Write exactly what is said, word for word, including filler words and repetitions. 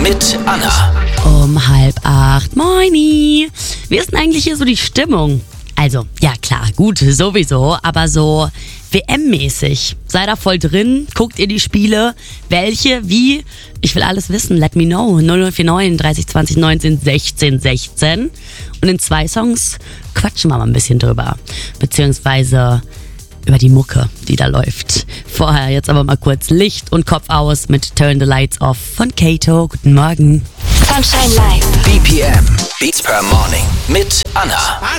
mit Anna. Um halb acht. Moini. Wie ist denn eigentlich hier so die Stimmung? Also, ja klar, gut, sowieso, aber so W M-mäßig. Sei da voll drin, guckt ihr die Spiele, welche, wie, ich will alles wissen, let me know. null null vier neun, dreißig zwanzig neunzehn sechzehn sechzehn. Und in zwei Songs quatschen wir mal ein bisschen drüber. Beziehungsweise über die Mucke, die da läuft. Vorher jetzt aber mal kurz Licht und Kopf aus mit Turn the Lights Off von Kato. Guten Morgen. Sunshine Live. B P M, Beats per Morning mit Anna.